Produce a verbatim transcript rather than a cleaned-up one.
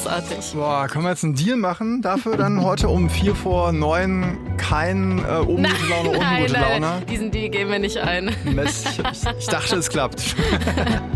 großartig. Boah, können wir jetzt einen Deal machen dafür dann heute um vier vor neun kein äh, oben Nein, gute Laune, unten nein, gute nein, Laune? diesen Deal gehen wir nicht ein. Mist, ich, ich dachte, es klappt.